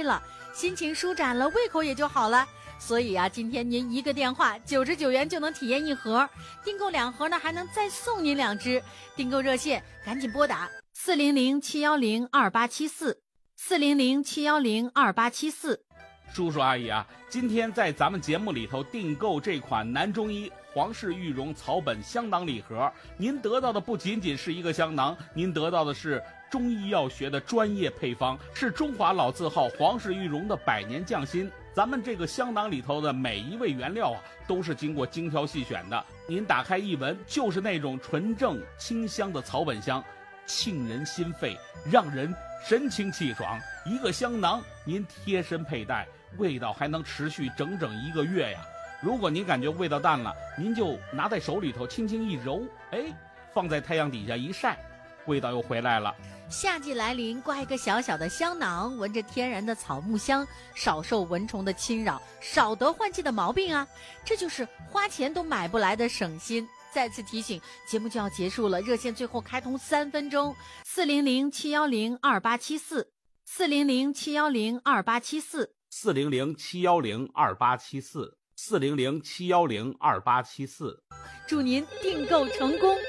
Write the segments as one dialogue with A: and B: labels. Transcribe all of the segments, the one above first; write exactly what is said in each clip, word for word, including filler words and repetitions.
A: 了，心情舒展了，胃口也就好了。所以啊，今天您一个电话九十九元就能体验一盒，订购两盒呢还能再送您两只。订购热线赶紧拨打四零零七幺零二八七四四零零七幺零二八七四。
B: 叔叔阿姨啊，今天在咱们节目里头订购这款男中医皇氏玉荣草本香囊礼盒，您得到的不仅仅是一个香囊，您得到的是中医药学的专业配方，是中华老字号皇氏玉荣的百年匠心。咱们这个香囊里头的每一味原料啊，都是经过精挑细选的。您打开一闻，就是那种纯正清香的草本香，沁人心肺，让人神清气爽。一个香囊，您贴身佩戴，味道还能持续整整一个月呀。如果您感觉味道淡了，您就拿在手里头轻轻一揉，哎，放在太阳底下一晒，味道又回来了。
A: 夏季来临，挂一个小小的香囊，闻着天然的草木香，少受蚊虫的侵扰，少得换季的毛病啊！这就是花钱都买不来的省心。再次提醒，节目就要结束了，热线最后开通三分钟，四零零七幺零二八七四，四零零七幺零二八七四，
B: 四零零七幺零二八七四，四零零七幺零二八七四。
A: 祝您订购成功。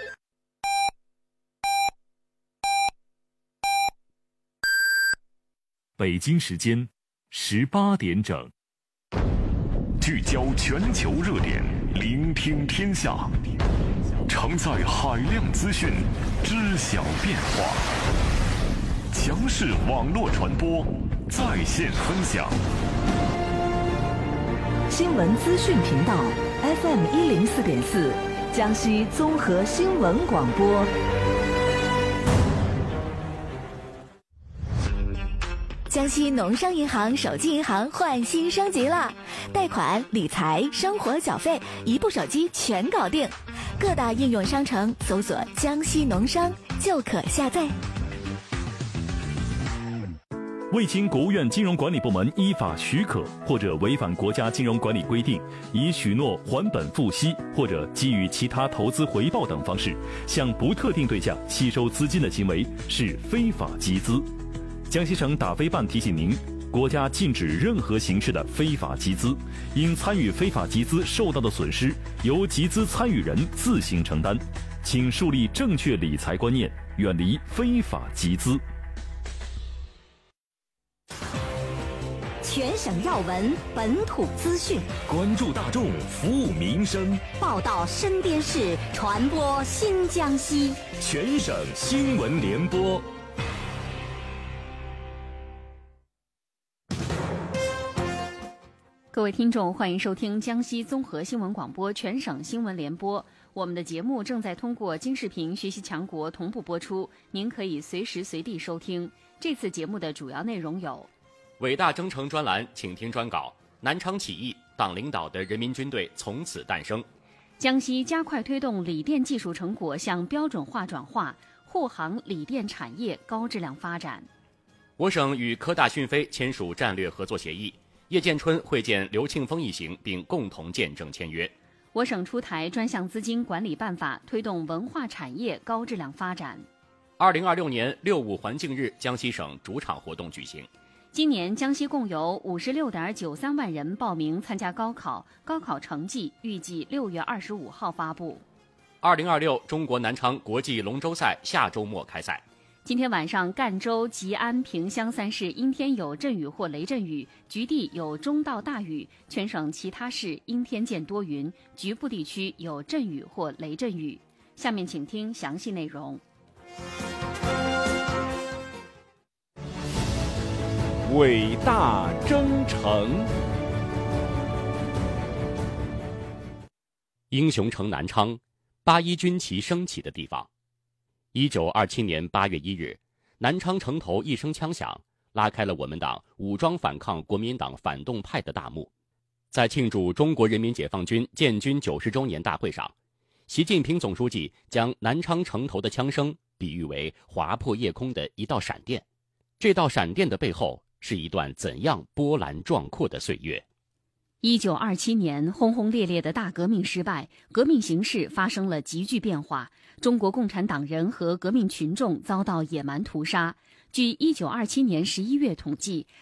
C: 北京时间十八点整，聚焦全球热点，聆听天下，承载海量资讯，知晓变化。强势网络传播，在线分享。
D: 新闻资讯频道 F M 一零四点四，江西综合新闻广播。
E: 江西农商银行手机银行换新升级了，贷款、理财、生活缴费，一部手机全搞定。各大应用商城搜索“江西农商”就可下载。
C: 未经国务院金融管理部门依法许可，或者违反国家金融管理规定，以许诺还本付息或者给予其他投资回报等方式向不特定对象吸收资金的行为，是非法集资。江西省打非办提醒您，国家禁止任何形式的非法集资，因参与非法集资受到的损失由集资参与人自行承担，请树立正确理财观念，远离非法集资。
E: 全省要闻，本土资讯，
C: 关注大众，服务民生，
E: 报道身边事，传播新江西。
C: 全省新闻联播。
F: 各位听众，欢迎收听江西综合新闻广播全省新闻联播。我们的节目正在通过京视频学习强国同步播出，您可以随时随地收听。这次节目的主要内容有：
G: 伟大征程专栏，请听专稿；南昌起义，党领导的人民军队从此诞生；
F: 江西加快推动锂电技术成果向标准化转化，护航锂电产业高质量发展；
G: 我省与科大讯飞签署战略合作协议，叶建春会见刘庆峰一行，并共同见证签约。
F: 我省出台专项资金管理办法，推动文化产业高质量发展。
G: 二零二六年六五环境日，江西省主场活动举行。
F: 今年江西共有五十六点九三万人报名参加高考，高考成绩预计六月二十五号发布。
G: 二零二六中国南昌国际龙舟赛下周末开赛。
F: 今天晚上，赣州、吉安、萍乡三市阴天有阵雨或雷阵雨，局地有中到大雨；全省其他市阴天见多云，局部地区有阵雨或雷阵雨。下面请听详细内容。
H: 伟大征程，
G: 英雄城南昌，八一军旗升起的地方。一九二七年八月一日，南昌城头一声枪响，拉开了我们党武装反抗国民党反动派的大幕。在庆祝中国人民解放军建军九十周年大会上，习近平总书记将南昌城头的枪声比喻为划破夜空的一道闪电。这道闪电的背后，是一段怎样波澜壮阔的岁月。
F: 一九二七年，轰轰烈烈的大革命失败，革命形势发生了急剧变化。中国共产党人和革命群众遭到野蛮屠杀。据一九二七年十一月统计，